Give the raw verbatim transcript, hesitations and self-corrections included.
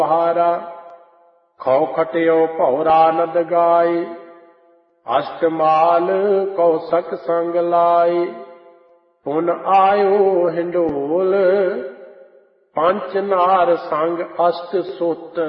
ਹਾਰਾ ਖਉ ਖਟਿਓ ਭੌਰਾ ਨਦ ਗਾਏ ਅਸ਼ਟਮਾਲ ਕੌਸਕ ਸੰਗ ਲਾਏ ਪੁਨ ਆਇਓ ਹਿੰਡੋਲ ਪੰਚ ਨਾਰ ਸੰਗ ਅਸ਼ਟ ਸੁਤ